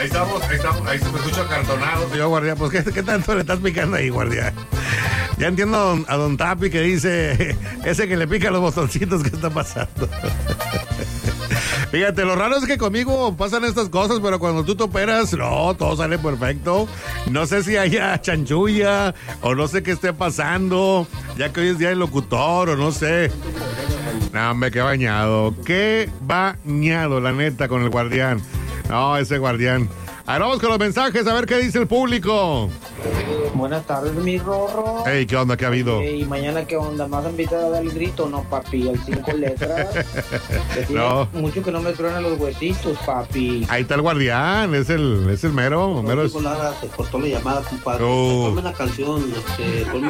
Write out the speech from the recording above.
Ahí se me escucha acartonado. Yo, guardián, pues, ¿qué tanto le estás picando ahí, guardián? Ya entiendo a don Tapi que dice, ese que le pica los botoncitos, ¿qué está pasando? Fíjate, lo raro es que conmigo pasan estas cosas, pero cuando tú te operas, no, todo sale perfecto. No sé si haya chanchulla o no sé qué esté pasando, ya que hoy es día del locutor o no sé. No, hombre, qué bañado, la neta, con el guardián. No, ese guardián. Ahora vamos con los mensajes, a ver qué dice el público. Buenas tardes, mi Rorro. Hey, ¿qué onda? ¿Qué ha habido? ¿Y mañana qué onda? ¿Más invitada a dar el grito? No, papi, el 5 letras. No. Mucho que no me truenan los huesitos, papi. Ahí está el guardián, es el mero. Se cortó la llamada, compadre. Ponme una canción, ponme